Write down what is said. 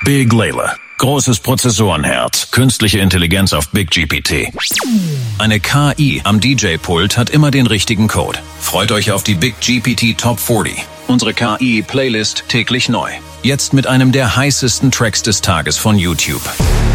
Big Layla. Großes Prozessorenherz, künstliche Intelligenz auf Big GPT. Eine KI am DJ-Pult hat immer den richtigen Code. Freut euch auf die Big GPT Top 40. Unsere KI-Playlist täglich neu. Jetzt mit einem der heißesten Tracks des Tages von YouTube.